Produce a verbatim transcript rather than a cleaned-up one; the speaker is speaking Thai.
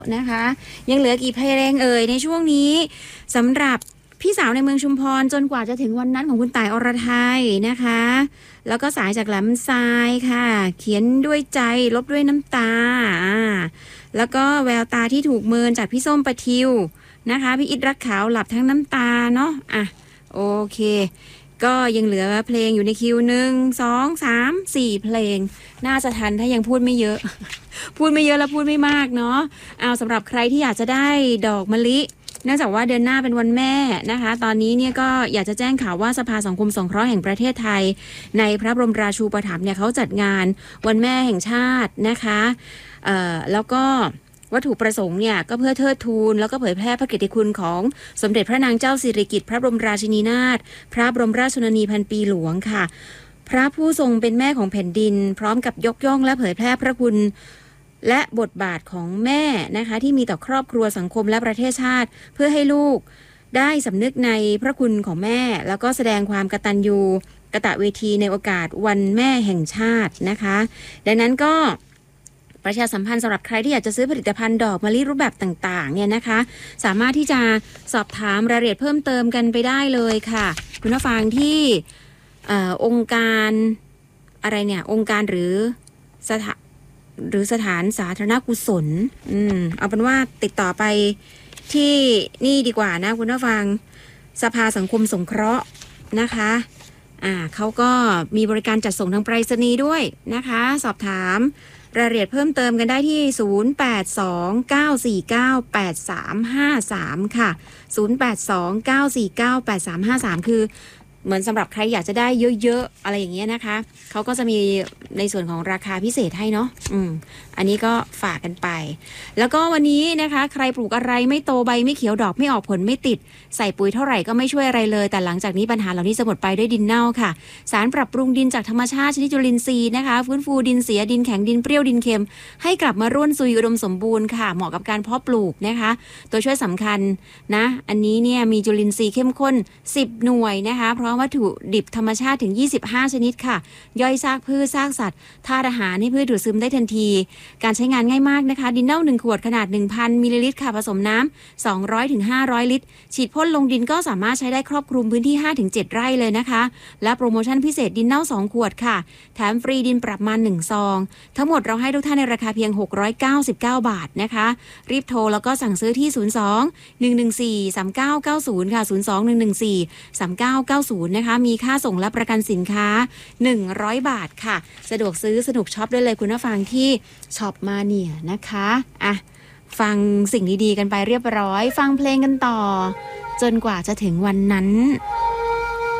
นะคะยังเหลือกี่เพลงเอ่ยในช่วงนี้สำหรับพี่สาวในเมืองชุมพรจนกว่าจะถึงวันนั้นของคุณต่ายอรไทยนะคะแล้วก็สายจากแหลมทรายค่ะเขียนด้วยใจลบด้วยน้ำตาอ่าแล้วก็แววตาที่ถูกเมินจากพี่ส้มประทิวนะคะพี่อิทรักขาวหลับทั้งน้ำตาเนาะอ่ะโอเคก็ยังเหลือเพลงอยู่ในคิวหนึ่งสองสามสี่เพลงน่าจะทันถ้ายังพูดไม่เยอะ พูดไม่เยอะแล้วพูดไม่มากเนาะเอาสำหรับใครที่อยากจะได้ดอกมะลิเนื่องจากว่าเดือนหน้าเป็นวันแม่นะคะตอนนี้เนี่ยก็อยากจะแจ้งข่าวว่าสภาสังคมสงเคราะห์แห่งประเทศไทยในพระบรมราชูปถัมภ์เนี่ยเขาจัดงานวันแม่แห่งชาตินะคะเอ่อแล้วก็วัตถุประสงค์เนี่ยก็เพื่อเทิดทูนแล้วก็เผยแพร่พระเกียรติคุณของสมเด็จพระนางเจ้าสิริกิติ์พระบรมราชินีนาถพระบรมราชชนนีพันปีหลวงค่ะพระผู้ทรงเป็นแม่ของแผ่นดินพร้อมกับยกย่องและเผยแพร่พระคุณและบทบาทของแม่นะคะที่มีต่อครอบครัวสังคมและประเทศชาติเพื่อให้ลูกได้สำนึกในพระคุณของแม่แล้วก็แสดงความกตัญญูกตเวทีในโอกาสวันแม่แห่งชาตินะคะดังนั้นก็ประชาสัมพันธ์สำหรับใครที่อยากจะซื้อผลิตภัณฑ์ดอกมะลิรูปแบบต่างๆเนี่ยนะคะสามารถที่จะสอบถามรายละเอียดเพิ่มเติมกันไปได้เลยค่ะคุณผู้ฟังที่อองค์การอะไรเนี่ยองค์การหรือสถาหรือสถานสาธารณกุศลอืมเอาเป็นว่าติดต่อไปที่นี่ดีกว่านะคุณผู้ฟังสภาสังคมสงเคราะห์นะคะอ่าเขาก็มีบริการจัดส่งทางไปรษณีย์ด้วยนะคะสอบถามรายละเอียดเพิ่มเติมกันได้ที่ศูนย์ แปด สอง เก้า สี่ เก้า แปด สาม ห้า สามค่ะศูนย์ แปด สอง เก้า สี่ เก้า แปด สาม ห้า สามคือเหมือนสำหรับใครอยากจะได้เยอะๆอะไรอย่างเงี้ยนะคะเขาก็จะมีในส่วนของราคาพิเศษให้เนาะอืมอันนี้ก็ฝากกันไปแล้วก็วันนี้นะคะใครปลูกอะไรไม่โตใบไม่เขียวดอกไม่ออกผลไม่ติดใส่ปุ๋ยเท่าไหร่ก็ไม่ช่วยอะไรเลยแต่หลังจากนี้ปัญหาเหล่านี้จะหมดไปด้วยดินเน่าค่ะสารปรับปรุงดินจากธรรมชาติชนิดจุลินทรีย์นะคะฟื้นฟูดินเสียดินแข็งดินเปรี้ยวดินเค็มให้กลับมาร่วนซุยอุดมสมบูรณ์ค่ะเหมาะกับการเพาะปลูกนะคะตัวช่วยสำคัญนะอันนี้เนี่ยมีจุลินทรีย์เข้มข้นสิบหน่วยนะคะเพราะวัตถุดิบธรรมชาติถึงยี่สิบห้าชนิดค่ะย่อยซากพืชซากสัตว์ธาตุอาหารให้พืชดูดซึมได้ทันทีการใช้งานง่ายมากนะคะดินเน่าหนึ่งขวดขนาด หนึ่งพัน มิลลิลิตรค่ะผสมน้ำ สองร้อยถึงห้าร้อย ลิตรฉีดพ่นลงดินก็สามารถใช้ได้ครอบคลุมพื้นที่ ห้าถึงเจ็ด ไร่เลยนะคะและโปรโมชั่นพิเศษดินเน่าสองขวดค่ะแถมฟรีดินปรับมาหนึ่งซองทั้งหมดเราให้ทุกท่านในราคาเพียงหกร้อยเก้าสิบเก้าบาทนะคะรีบโทรแล้วก็สั่งซื้อที่ศูนย์ สอง หนึ่ง หนึ่ง สี่ สาม เก้า เก้า ศูนย์ค่ะศูนย์ สอง หนึ่ง หนึ่ง สี่ สาม เก้า เก้า ศูนย์นะคะมีค่าส่งและประกันสินค้าหนึ่งร้อยบาทค่ะสะดวกซื้อสนุกช็อปได้เลยคุณผู้ฟังที่ช็อปมาเนี่ยนะคะอ่ะฟังสิ่งดีๆกันไปเรียบร้อยฟังเพลงกันต่อจนกว่าจะถึงวันนั้น